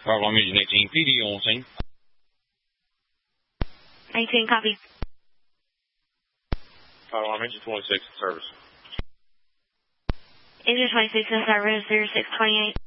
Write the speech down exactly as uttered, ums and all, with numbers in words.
Bravo, I'm using eighteen P D on scene. eighteen, copy. Bravo, I'm engine twenty-six in service. Engine twenty-six in service, zero six twenty-eight.